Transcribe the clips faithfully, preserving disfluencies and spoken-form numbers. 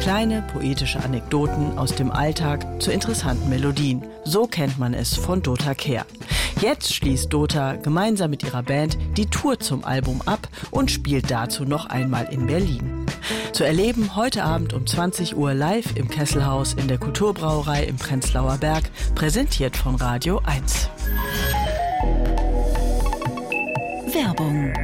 Kleine poetische Anekdoten aus dem Alltag zu interessanten Melodien. So kennt man es von Dota Kehr. Jetzt schließt Dota gemeinsam mit ihrer Band die Tour zum Album ab und spielt dazu noch einmal in Berlin. Zu erleben heute Abend um zwanzig Uhr live im Kesselhaus in der Kulturbrauerei im Prenzlauer Berg, präsentiert von Radio eins. Werbung.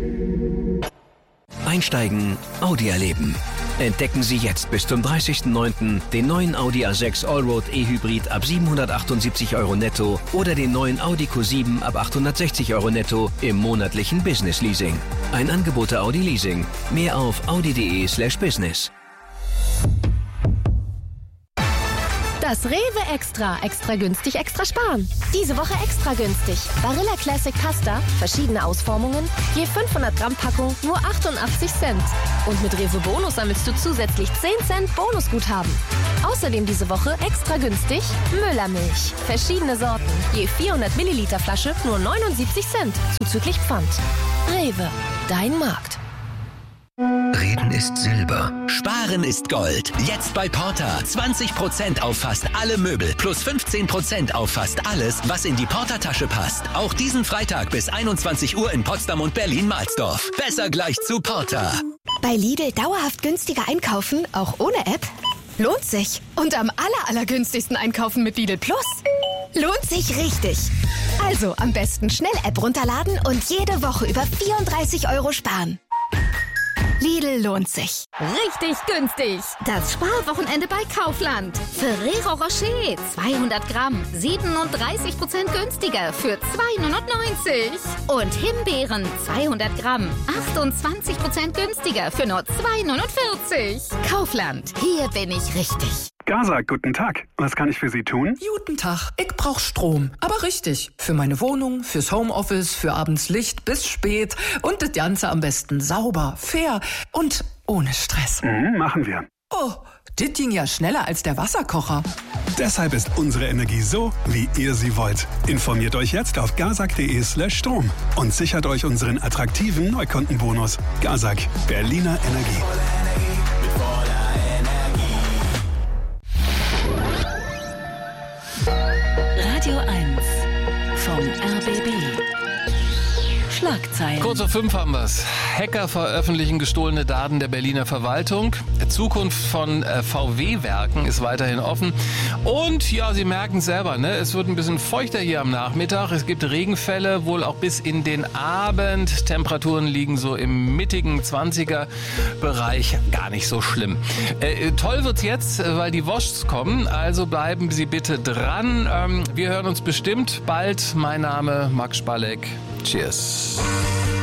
Einsteigen, Audi erleben. Entdecken Sie jetzt bis zum dreißigsten neunten den neuen Audi A sechs Allroad E-Hybrid ab siebenhundertachtundsiebzig Euro netto oder den neuen Audi Q sieben ab achthundertsechzig Euro netto im monatlichen Business Leasing. Ein Angebot der Audi Leasing. Mehr auf audi.de slash business. Das Rewe Extra. Extra günstig, extra sparen. Diese Woche extra günstig. Barilla Classic Pasta, verschiedene Ausformungen, je fünfhundert Gramm Packung, nur achtundachtzig Cent. Und mit Rewe Bonus sammelst du zusätzlich zehn Cent Bonusguthaben. Außerdem diese Woche extra günstig Müllermilch. Verschiedene Sorten, je vierhundert Milliliter Flasche, nur neunundsiebzig Cent, zuzüglich Pfand. Rewe, dein Markt. Reden ist Silber. Sparen ist Gold. Jetzt bei Porter. zwanzig Prozent auf fast alle Möbel. Plus fünfzehn Prozent auf fast alles, was in die Porter-Tasche passt. Auch diesen Freitag bis einundzwanzig Uhr in Potsdam und Berlin-Mahlsdorf. Besser gleich zu Porter. Bei Lidl dauerhaft günstiger einkaufen, auch ohne App? Lohnt sich. Und am aller, allergünstigsten einkaufen mit Lidl Plus? Lohnt sich richtig. Also am besten schnell App runterladen und jede Woche über vierunddreißig Euro sparen. Lidl lohnt sich. Richtig günstig. Das Sparwochenende bei Kaufland. Ferrero Rocher zweihundert Gramm, siebenunddreißig Prozent günstiger für zwei neunundneunzig. Und Himbeeren zweihundert Gramm, achtundzwanzig Prozent günstiger für nur zwei neunundvierzig. Kaufland, hier bin ich richtig. Gazak, guten Tag. Was kann ich für Sie tun? Guten Tag. Ich brauch Strom. Aber richtig. Für meine Wohnung, fürs Homeoffice, für abends Licht bis spät. Und das Ganze am besten sauber, fair und ohne Stress. Mhm, machen wir. Oh, das ging ja schneller als der Wasserkocher. Deshalb ist unsere Energie so, wie ihr sie wollt. Informiert euch jetzt auf gazak.de slash Strom und sichert euch unseren attraktiven Neukundenbonus. Gazak, Berliner Energie. Radio eins vom R B B. Schlagzeilen. Kurz vor fünf haben wir's. Hacker veröffentlichen gestohlene Daten der Berliner Verwaltung. Die Zukunft von äh, V W-Werken ist weiterhin offen. Und ja, Sie merken es selber, ne? Es wird ein bisschen feuchter hier am Nachmittag. Es gibt Regenfälle, wohl auch bis in den Abend. Temperaturen liegen so im mittigen zwanziger-Bereich. Gar nicht so schlimm. Äh, toll wird's jetzt, weil die Woschs kommen. Also bleiben Sie bitte dran. Ähm, wir hören uns bestimmt bald. Mein Name Max Spalleck. Cheers.